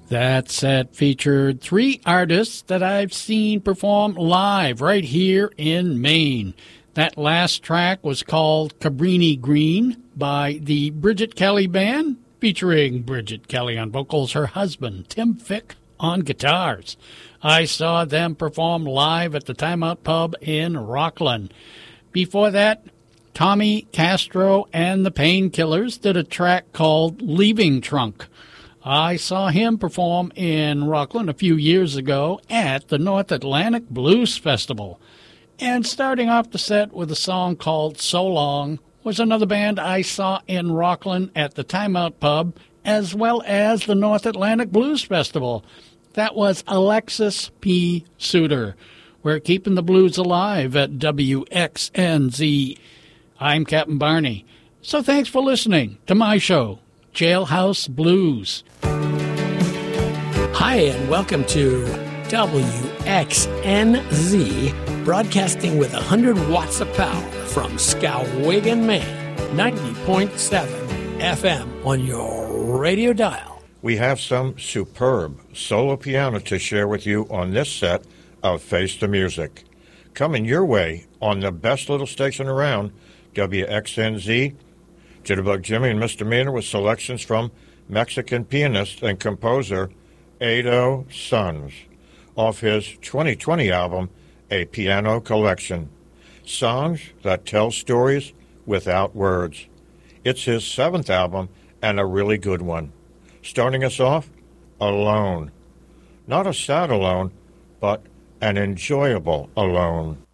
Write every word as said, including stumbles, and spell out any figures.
That set featured three artists that I've seen perform live right here in Maine. That last track was called Cabrini Green by the Bridget Kelly Band, featuring Bridget Kelly on vocals, her husband, Tim Fick, on guitars. I saw them perform live at the Time Out Pub in Rockland. Before that, Tommy Castro and the Painkillers did a track called Leaving Trunk. I saw him perform in Rockland a few years ago at the North Atlantic Blues Festival. And starting off the set with a song called So Long was another band I saw in Rockland at the Time Out Pub, as well as the North Atlantic Blues Festival. That was Alexis P. Suter. We're keeping the blues alive at W X N Z. I'm Captain Barney. So thanks for listening to my show, Jailhouse Blues. Hi, and welcome to W X N Z, broadcasting with one hundred watts of power from Skowhegan, Maine, ninety point seven F M on your radio dial. We have some superb solo piano to share with you on this set of Face the Music. Coming your way on the best little station around, W X N Z, Jitterbug Jimmy and Misdemeanor with selections from Mexican pianist and composer Edo Sons off his twenty twenty album, A Piano Collection. Songs that tell stories without words. It's his seventh album and a really good one. Starting us off, Alone. Not a sad alone, but an enjoyable alone.